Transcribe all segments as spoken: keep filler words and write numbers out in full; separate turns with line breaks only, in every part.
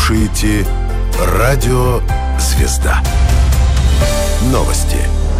слушаете Радио «Звезда». Новости.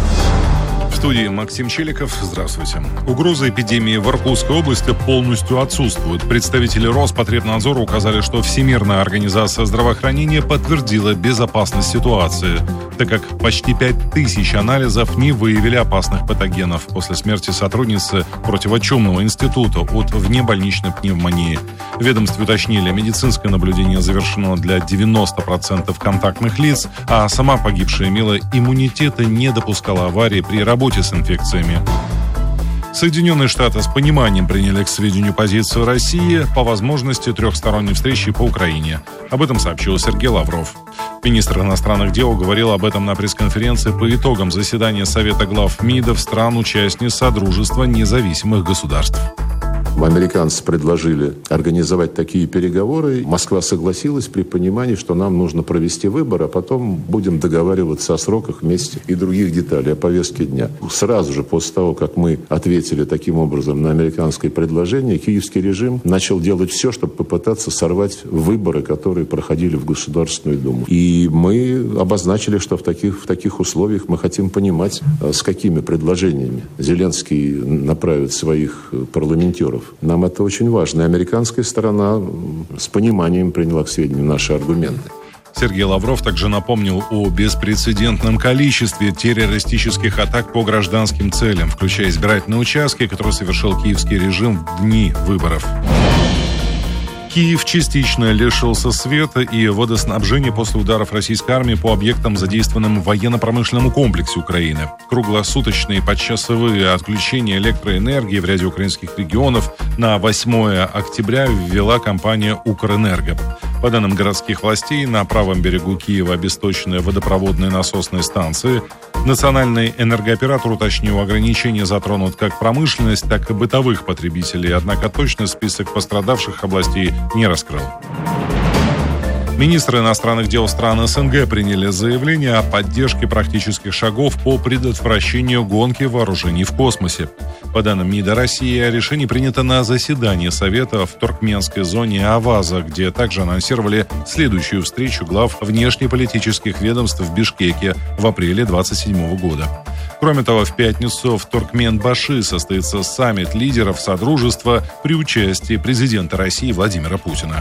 В студии Максим Челиков. Здравствуйте. Угроза эпидемии в Иркутской области полностью отсутствует. Представители Роспотребнадзора указали, что Всемирная организация здравоохранения подтвердила безопасность ситуации, так как почти пять тысяч анализов не выявили опасных патогенов после смерти сотрудницы противочумного института от внебольничной пневмонии. В ведомстве уточнили, медицинское наблюдение завершено для девяноста процентов контактных лиц, а сама погибшая имела иммунитет и не допускала аварии при работе с инфекциями. Соединенные Штаты с пониманием приняли к сведению позицию России по возможности трехсторонней встречи по Украине. Об этом сообщил Сергей Лавров. Министр иностранных дел говорил об этом на пресс-конференции по итогам заседания Совета глав МИДов стран-участниц Содружества независимых государств.
Американцы предложили организовать такие переговоры. Москва согласилась при понимании, что нам нужно провести выборы, а потом будем договариваться о сроках вместе и других деталей, о повестке дня. Сразу же после того, как мы ответили таким образом на американское предложение, киевский режим начал делать все, чтобы попытаться сорвать выборы, которые проходили в Государственную Думу. И мы обозначили, что в таких, в таких условиях мы хотим понимать, с какими предложениями Зеленский направит своих парламентеров. Нам это очень важно. И американская сторона с пониманием приняла к сведению наши аргументы.
Сергей Лавров также напомнил о беспрецедентном количестве террористических атак по гражданским целям, включая избирательные участки, которые совершил киевский режим в дни выборов. Киев частично лишился света и водоснабжения после ударов российской армии по объектам, задействованным в военно-промышленном комплексе Украины. Круглосуточные подчасовые отключения электроэнергии в ряде украинских регионов на восьмое октября ввела компания «Укрэнерго». По данным городских властей, на правом берегу Киева обесточены водопроводные насосные станции. Национальный энергооператор уточнил, ограничения затронут как промышленность, так и бытовых потребителей, однако точный список пострадавших областей не раскрыл. Министры иностранных дел стран СНГ приняли заявление о поддержке практических шагов по предотвращению гонки вооружений в космосе. По данным МИДа России, решение принято на заседании Совета в туркменской зоне Аваза, где также анонсировали следующую встречу глав внешнеполитических ведомств в Бишкеке в апреле двадцать седьмого года. Кроме того, в пятницу в Туркменбаши состоится саммит лидеров Содружества при участии президента России Владимира Путина.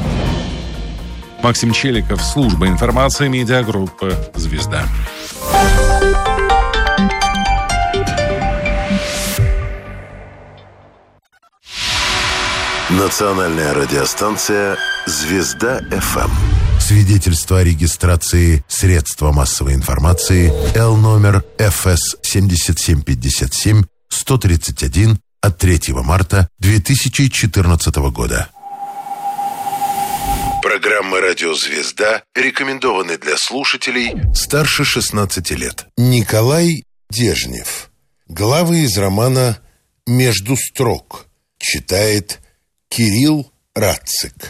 Максим Челиков, служба информации, медиагруппы «Звезда».
Национальная радиостанция «Звезда-эф эм». Свидетельство о регистрации средства массовой информации Л номер эф эс семь семь пять семь сто тридцать один от третьего марта две тысячи четырнадцатого года. Программы «Радио Звезда» рекомендованы для слушателей старше шестнадцати лет. Николай Дежнев. Главы из романа «Между строк» читает Кирилл Рацик.